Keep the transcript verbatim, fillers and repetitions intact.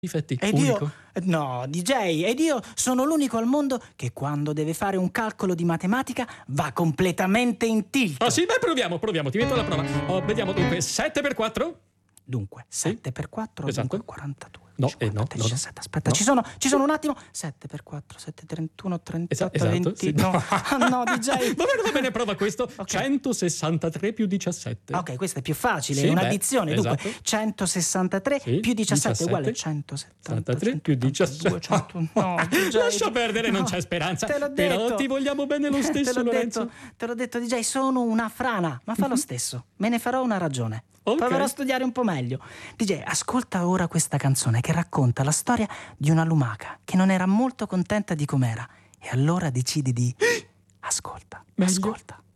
Difetti, Ed unico. io, no, D J, ed io sono l'unico al mondo che quando deve fare un calcolo di matematica va completamente in tilt. Ah sì? Beh, proviamo, proviamo, ti metto alla prova. Oh, vediamo dunque, sette per quattro? Dunque, sette per quattro, Esatto. dunque quarantadue. No, cinquanta, eh, no, no, no. diciassette, aspetta, No. ci sono, ci sono un attimo. sette per quattro, sette, trentuno, trentotto, Esatto, venti. sì. No, ah, no, D J. Va bene, va bene, prova questo. Ok. centosessantatré più diciassette. Ok, questo è più facile, Sì, è beh, un'addizione. Dunque, esatto. centosessantatré Sì, più diciassette diciassette. uguale centosettanta, settantatré più diciassette. centottantadue, cento, no, D J. Lascia perdere, non No, c'è speranza. Te l'ho Però detto. ti vogliamo bene lo Te stesso, l'ho Lorenzo. detto, te l'ho detto, D J, sono una frana, ma fa lo stesso. Me ne farò una ragione. Ok. Proverò a studiare un po' meglio. D J, ascolta ora questa canzone che racconta la storia di una lumaca che non era molto contenta di com'era e allora decidi di... Ascolta, Meglio. ascolta.